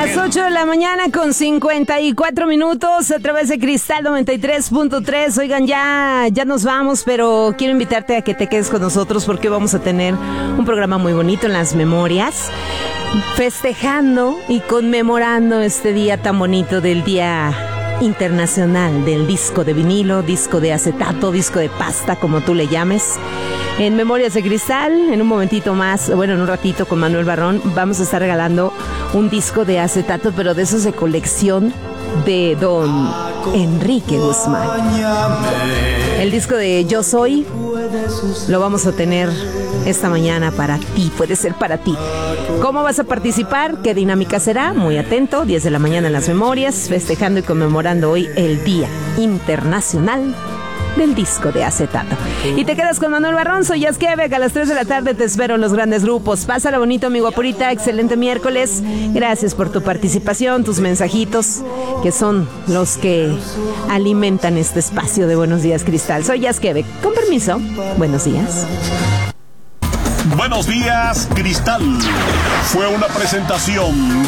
las 8 de la mañana con 54 minutos a través de Cristal 93.3. Oigan, ya nos vamos, pero quiero invitarte a que te quedes con nosotros porque vamos a tener un programa muy bonito en las memorias, festejando y conmemorando este día tan bonito del Día Internacional del Disco de Vinilo, disco de acetato, disco de pasta, como tú le llames. En Memorias de Cristal, en un momentito más, bueno, en un ratito con Manuel Barrón, vamos a estar regalando un disco de acetato, pero de esos de colección de don Enrique Guzmán. El disco de Yo Soy lo vamos a tener esta mañana para ti, puede ser para ti. ¿Cómo vas a participar? ¿Qué dinámica será? Muy atento, 10 de la mañana en las memorias, festejando y conmemorando hoy el Día Internacional del Disco de Acetato. Y te quedas con Manuel Barrón, soy Jazz Quebec, a las 3 de la tarde te espero en los grandes grupos. Pásala bonito, mi guapurita, excelente miércoles. Gracias por tu participación, tus mensajitos, que son los que alimentan este espacio de Buenos Días Cristal. Soy Jazz Quebec, con permiso, buenos días. Buenos días, Cristal. Fue una presentación